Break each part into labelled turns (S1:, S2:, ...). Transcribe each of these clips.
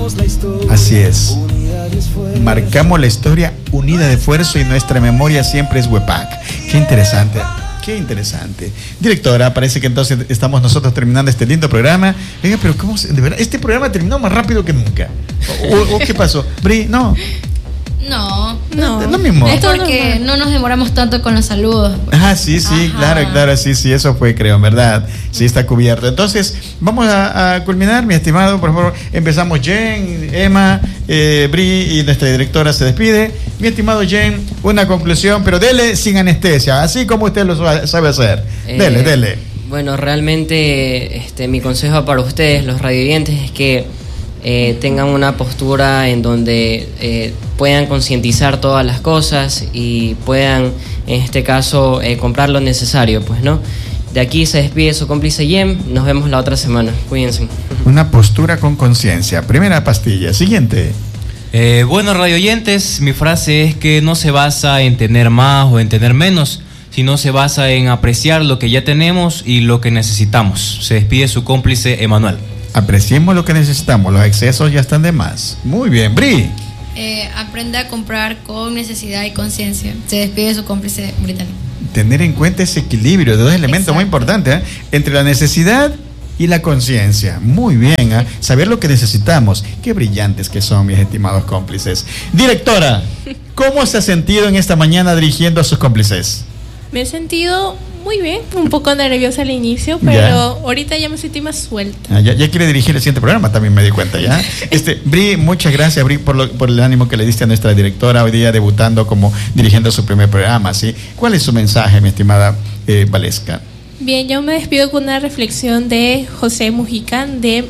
S1: Así es. Marcamos la historia unida de esfuerzo y nuestra memoria siempre es WEPAC. Qué interesante. Qué interesante. Directora, parece que entonces estamos nosotros terminando este lindo programa. Venga, pero ¿cómo de verdad? Este programa terminó más rápido que nunca. ¿O qué pasó? Bri, no.
S2: No.
S1: Es lo mismo.
S2: Es porque no nos demoramos tanto con los saludos.
S1: Sí, claro, sí, eso fue, creo, en verdad. Sí, está cubierto. Entonces, vamos a culminar, mi estimado, por favor. Empezamos Jen, Emma, Bri y nuestra directora se despide. Mi estimado Jen, una conclusión, pero dele sin anestesia, así como usted lo sabe hacer. Dele.
S3: Bueno, realmente mi consejo para ustedes, los radioyentes, es que tengan una postura en donde puedan concientizar todas las cosas y puedan, en este caso, comprar lo necesario, pues, ¿no? De aquí se despide su cómplice Jem. Nos vemos la otra semana. Cuídense.
S1: Una postura con conciencia. Primera pastilla. Siguiente.
S4: Bueno, radioyentes, mi frase es que no se basa en tener más o en tener menos, sino se basa en apreciar lo que ya tenemos y lo que necesitamos. Se despide su cómplice Emanuel.
S1: Apreciemos lo que necesitamos, los excesos ya están de más. Muy bien, Bri.
S2: Aprende a comprar con necesidad y conciencia. Se despide su cómplice británico.
S1: Tener en cuenta ese equilibrio de dos elementos muy importantes, entre la necesidad y la conciencia. Muy bien, saber lo que necesitamos. Qué brillantes que son, mis estimados cómplices. Directora, ¿cómo se ha sentido en esta mañana dirigiendo a sus cómplices?
S5: Me he sentido muy bien, un poco nerviosa al inicio, pero ahorita ya me sentí más suelta.
S1: Ya quiere dirigir el siguiente programa, también me di cuenta ya. Bri, muchas gracias, Bri, por el ánimo que le diste a nuestra directora hoy día debutando como dirigiendo su primer programa, ¿sí? ¿Cuál es su mensaje, mi estimada Valesca?
S5: Bien, yo me despido con una reflexión de José Mujica,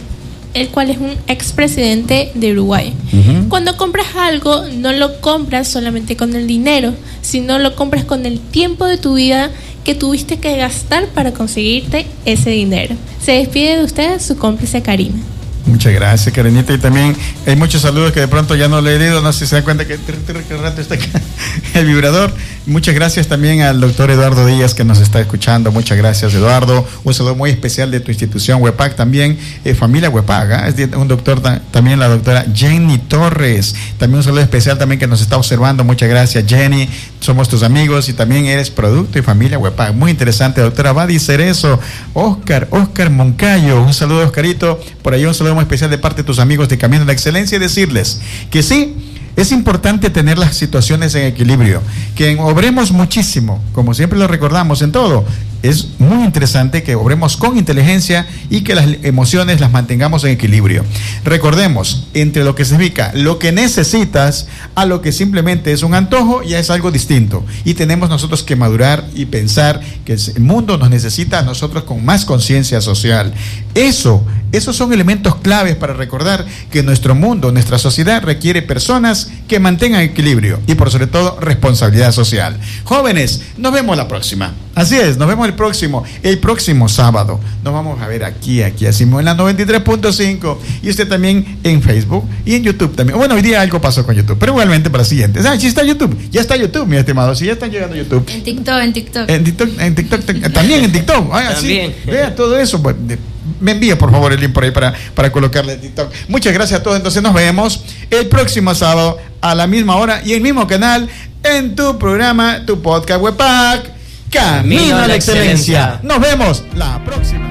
S5: el cual es un expresidente de Uruguay. Cuando compras algo, no lo compras solamente con el dinero, sino lo compras con el tiempo de tu vida que tuviste que gastar para conseguirte ese dinero. Se despide de ustedes su cómplice Karina.
S1: Muchas gracias, Karenita. Y también hay muchos saludos que de pronto ya no le he leído. No sé si se dan cuenta que rato está acá el vibrador. Muchas gracias también al doctor Eduardo Díaz que nos está escuchando. Muchas gracias, Eduardo. Un saludo muy especial de tu institución, WEPAC, también, familia WEPAC. Es un doctor, también la doctora Jenny Torres. También un saludo especial también que nos está observando. Muchas gracias, Jenny. Somos tus amigos y también eres producto y familia WEPAC. Muy interesante, doctora Badi Cerezo. Oscar Moncayo. Un saludo, Oscarito. Por ahí un saludo muy especial de parte de tus amigos de Camino a la Excelencia y decirles que sí, es importante tener las situaciones en equilibrio, que obremos muchísimo, como siempre lo recordamos en todo. Es muy interesante que obremos con inteligencia y que las emociones las mantengamos en equilibrio. Recordemos, entre lo que significa lo que necesitas a lo que simplemente es un antojo, ya es algo distinto. Y tenemos nosotros que madurar y pensar que el mundo nos necesita a nosotros con más conciencia social. Esos son elementos claves para recordar que nuestro mundo, nuestra sociedad requiere personas que mantengan equilibrio y por sobre todo responsabilidad social. Jóvenes, nos vemos la próxima. Así es, nos vemos el próximo sábado. Nos vamos a ver aquí así en la 93.5 y usted también en Facebook y en YouTube también. Bueno, hoy día algo pasó con YouTube, pero igualmente para siguientes. Sí está YouTube, ya está YouTube, mi estimado, sí, ya están llegando a YouTube.
S2: En TikTok.
S1: También en TikTok. También. Vea todo eso. Bueno, me envía por favor el link por ahí para colocarle en TikTok. Muchas gracias a todos. Entonces nos vemos el próximo sábado a la misma hora y el mismo canal en tu programa, tu podcast WEPAC, Camino a la Excelencia. Nos vemos la próxima.